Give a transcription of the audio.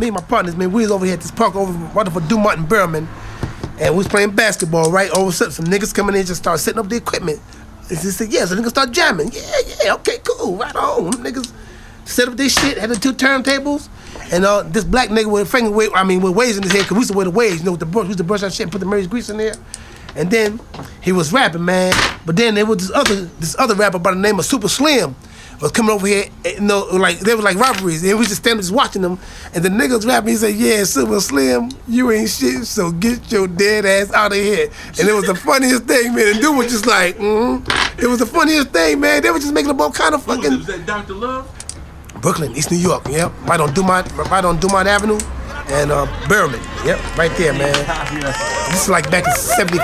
me and my partners, man, we was over here at this park over for Dumont and Berman, and we was playing basketball, right? All of a sudden, some niggas coming in just start setting up the equipment. And they said, yeah, so niggas start jamming. Yeah, okay, cool, right on. Them niggas set up this shit, had the 2 turntables, and this black nigga with waves in his head, because we used to wear the waves, you know, with the brush, we used to brush our shit and put the Mary's grease in there. And then he was rapping, man. But then there was this other rapper by the name of Super Slim was coming over here, you know, like they was like robberies, and we just standing just watching them. And the nigga was rapping. He said, "Yeah, Super Slim, you ain't shit, so get your dead ass out of here." And it was the funniest thing, man. And dude was just like, It was the funniest thing, man. They were just making up all kind of fucking. Was that Dr. Love? Brooklyn, East New York, yep. Right on Dumont Avenue and Berman. Yep, right there, man. This is like back in 75,